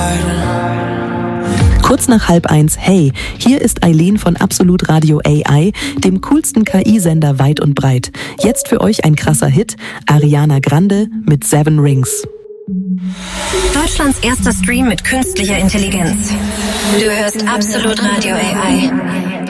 Kurz nach 12:30, hey, hier ist Eileen von Absolut Radio AI, dem coolsten KI-Sender weit und breit. Jetzt für euch ein krasser Hit, Ariana Grande mit 7 Rings. Deutschlands erster Stream mit künstlicher Intelligenz. Du hörst Absolut Radio AI.